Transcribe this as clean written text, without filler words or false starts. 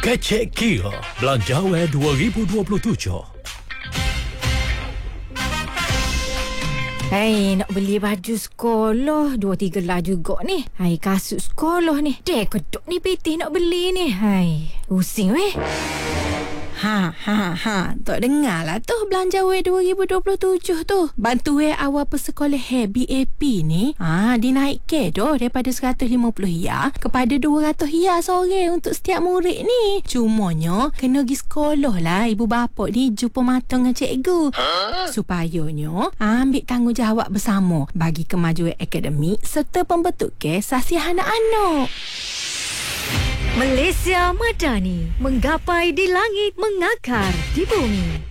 Kecek Kira Belanjawan 2027. Hai, nak beli baju sekolah 2-3 lah juga ni. Hai, kasut sekolah ni. Dek, kedok ni PT nak beli ni. Hai, pusing weh. Tak dengar lah tu belanja weh 2027 tu. Bantu weh awal pesekolah BAP ni. Dinaik ke doh daripada 150 ya kepada 200 ya sore untuk setiap murid ni. Cumanya kena pergi sekolah lah ibu bapa ni jumpa mata dengan cikgu. Supayanya ambil tanggungjawab bersama bagi kemajuan akademik serta pembentukan sasiah anak-anak. Malaysia Madani, menggapai di langit, mengakar di bumi.